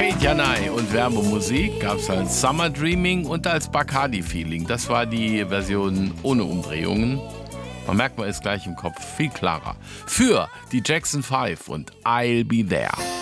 Kate Janai und Werbemusik gab es als Summer Dreaming und als Bacardi Feeling. Das war die Version ohne Umdrehungen. Man merkt, man ist gleich im Kopf viel klarer. Für die Jackson 5 und I'll Be There.